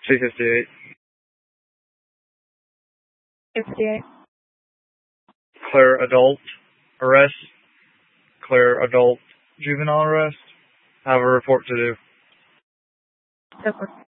C58. 58. Clear adult arrest. Clear adult juvenile arrest. I have a report to do. So